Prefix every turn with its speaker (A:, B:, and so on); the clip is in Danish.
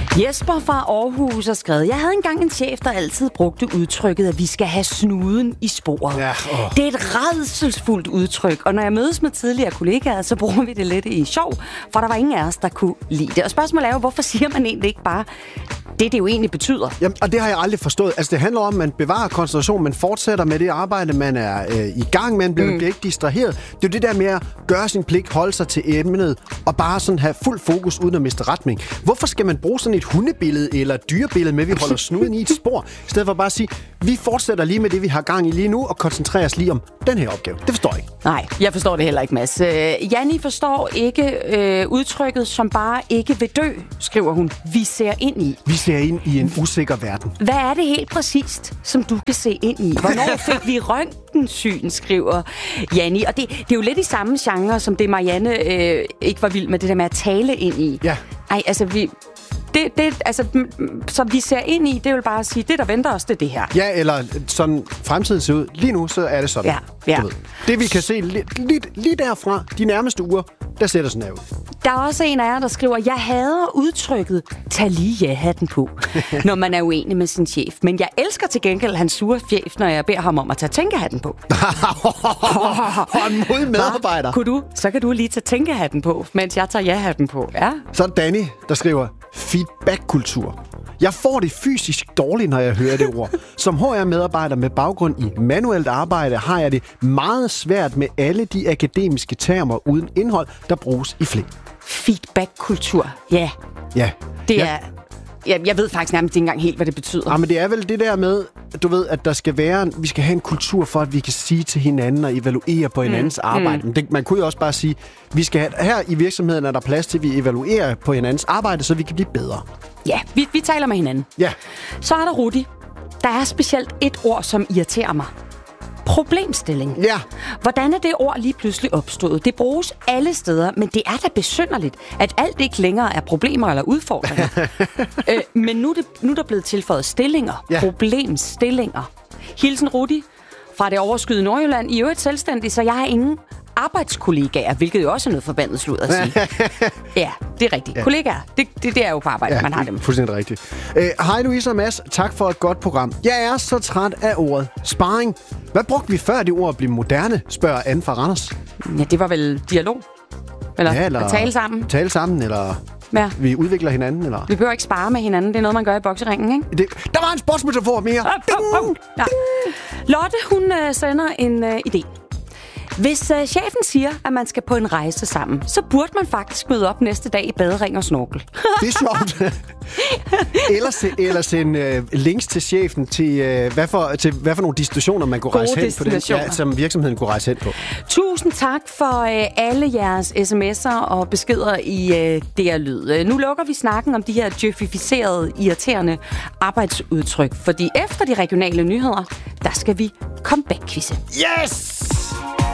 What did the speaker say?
A: Jesper fra Aarhus har skrevet: Jeg havde engang en chef, der altid brugte udtrykket, at vi skal have snuden i sporet.
B: Ja,
A: Det er et rædselsfuldt udtryk, og når jeg mødes med tidligere kollegaer, så bruger vi det lidt i sjov, for der var ingen af os, der kunne lide det. Og spørgsmålet er jo, hvorfor siger man egentlig ikke bare det jo egentlig betyder?
B: Jamen, og det har jeg aldrig forstået. Altså, det handler om, at man bevarer koncentration, man fortsætter med det arbejde, man er i gang med, man bliver ikke distraheret. Det er jo det der med at gøre sin pligt, holde sig til emnet, og bare sådan have fuld fokus uden at miste retning. Hvorfor skal man bruge sådan et hundebillede eller dyrebillede med, at vi holder snuden i et spor, i stedet for bare at sige, vi fortsætter lige med det, vi har gang i lige nu, og koncentrerer os lige om den her opgave? Det forstår jeg ikke.
A: Nej, jeg forstår det heller ikke, Mads. Janni forstår ikke udtrykket, som bare ikke vil dø, skriver hun. Vi ser ind i.
B: Vi ser ind i en usikker verden.
A: Hvad er det helt præcist, som du kan se ind i? Hvornår fik vi røntgensyn, skriver Janni. Og det er jo lidt i samme genre, som det Marianne ikke var vild med, det der med at tale ind i.
B: Ja.
A: Ej, altså som vi ser ind i, det vil bare sige, det der venter os, det er det her.
B: Ja, eller sådan fremtiden ser ud. Lige nu, så er det sådan.
A: Ja.
B: Det vi kan se lige derfra, de nærmeste uger, der ser det sådan her ud.
A: Der er også en af jer, der skriver, jeg hader udtrykket, tag lige ja-hatten på, når man er uenig med sin chef. Men jeg elsker til gengæld hans sure chef, når jeg beder ham om at tage tænkehatten på.
B: Og en mod medarbejder.
A: Så kan du lige tage tænkehatten på, mens jeg tager ja-hatten på. Ja.
B: Så er Danny, der skriver, feedback-kultur. Jeg får det fysisk dårligt, når jeg hører det ord. Som HR-medarbejder med baggrund i manuelt arbejde, har jeg det meget svært med alle de akademiske termer uden indhold, der bruges i flæng.
A: Feedback-kultur, ja.
B: Ja.
A: Det er... Jeg ved faktisk nærmest ikke engang helt, hvad det betyder.
B: Ja, men det er vel det der med, du ved, at der skal være, vi skal have en kultur for, at vi kan sige til hinanden og evaluere på hinandens arbejde. Men man kunne jo også bare sige, vi skal have, her i virksomheden er der plads til, at vi evaluerer på hinandens arbejde, så vi kan blive bedre.
A: Ja, vi taler med hinanden.
B: Ja.
A: Så er der Rudi. Der er specielt et ord, som irriterer mig. Problemstilling.
B: Ja.
A: Hvordan er det ord lige pludselig opstået? Det bruges alle steder, men det er da besynderligt, at alt ikke længere er problemer eller udfordringer. Men nu er der blevet tilføjet stillinger. Ja. Problemstillinger. Hilsen Rudi fra det overskyede Nordjylland. I øvrigt selvstændig, så jeg har ingen arbejdskollegaer, hvilket jo også er noget forbandet slud at sige. Ja, det er rigtigt. Ja. Kollegaer, det er jo på arbejde, man har dem.
B: Fuldstændig rigtigt. Hej Louise og Mads, tak for et godt program. Jeg er så træt af ordet sparring. Hvad brugte vi før det ord blev moderne, spørger Anne fra Randers.
A: Ja, det var vel dialog? Eller,
B: eller
A: at tale sammen?
B: Tale sammen, eller
A: ja.
B: Vi udvikler hinanden, eller...
A: Vi behøver ikke spare med hinanden, det er noget, man gør i bokseringen, ikke?
B: Der var en sportsmetafor mere!
A: Ja. Lotte, hun sender en idé. Hvis chefen siger, at man skal på en rejse sammen, så burde man faktisk møde op næste dag i badering og snorkel.
B: Det er sjovt. eller sende links til chefen til hvad for nogle destinationer man kunne rejse hen på den, som virksomheden kunne rejse hen på.
A: Tusind tak for alle jeres sms'er og beskeder i DR Lyd. Nu lukker vi snakken om de her djøfificerede, irriterende arbejdsudtryk, fordi efter de regionale nyheder, der skal vi comeback-quizze.
B: Yes!